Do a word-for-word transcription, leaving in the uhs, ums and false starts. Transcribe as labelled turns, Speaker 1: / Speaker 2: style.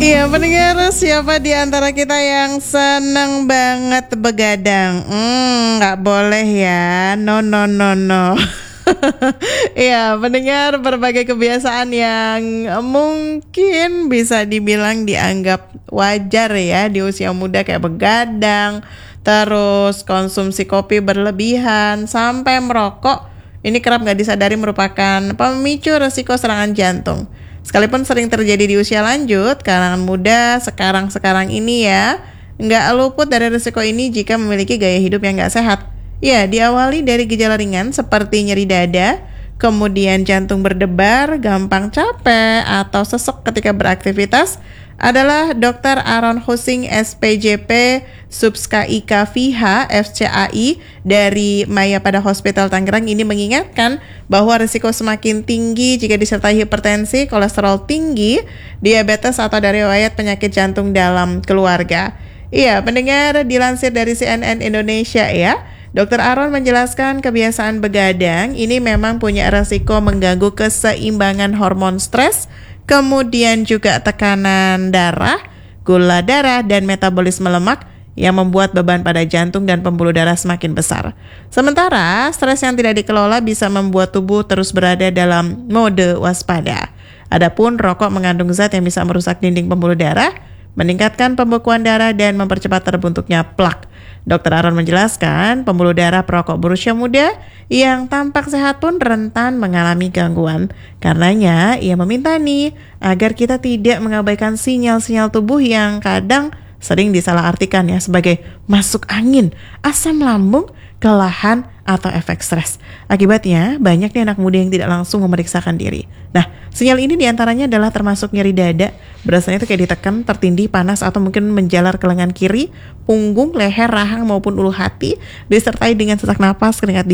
Speaker 1: Iya, pendengar, siapa di antara kita yang seneng banget begadang? Hmm, nggak boleh ya. No, no, no, no. Iya, pendengar, berbagai kebiasaan yang mungkin bisa dibilang dianggap wajar ya di usia muda, kayak begadang, terus konsumsi kopi berlebihan, sampai merokok. Ini kerap nggak disadari merupakan pemicu resiko serangan jantung. Sekalipun sering terjadi di usia lanjut, kalangan muda sekarang-sekarang ini ya, nggak luput dari risiko ini jika memiliki gaya hidup yang nggak sehat. Ya, diawali dari gejala ringan seperti nyeri dada, kemudian jantung berdebar, gampang capek, atau sesek ketika beraktivitas, adalah dokter Aaron Hussing, S P J P, Subska I K V H, F C A I, dari Maya Pada Hospital Tangerang ini mengingatkan bahwa risiko semakin tinggi jika disertai hipertensi, kolesterol tinggi, diabetes, atau dari riwayat penyakit jantung dalam keluarga. Iya, pendengar, dilansir dari C N N Indonesia ya, dokter Aaron menjelaskan kebiasaan begadang ini memang punya resiko mengganggu keseimbangan hormon stres, kemudian juga tekanan darah, gula darah, dan metabolisme lemak yang membuat beban pada jantung dan pembuluh darah semakin besar. Sementara, stres yang tidak dikelola bisa membuat tubuh terus berada dalam mode waspada. Adapun rokok mengandung zat yang bisa merusak dinding pembuluh darah, meningkatkan pembekuan darah, dan mempercepat terbentuknya plak. dokter Aaron menjelaskan, pembuluh darah perokok berusia muda yang tampak sehat pun rentan mengalami gangguan. Karenanya, ia meminta nih agar kita tidak mengabaikan sinyal-sinyal tubuh yang kadang sering disalahartikan ya sebagai masuk angin, asam lambung, kelelahan, atau efek stres. Akibatnya, banyak nih anak muda yang tidak langsung memeriksakan diri. Nah, sinyal ini diantaranya adalah termasuk nyeri dada, berasanya itu kayak ditekan, tertindih, panas, atau mungkin menjalar ke lengan kiri, punggung, leher, rahang, maupun ulu hati, disertai dengan sesak napas, keringat dingin,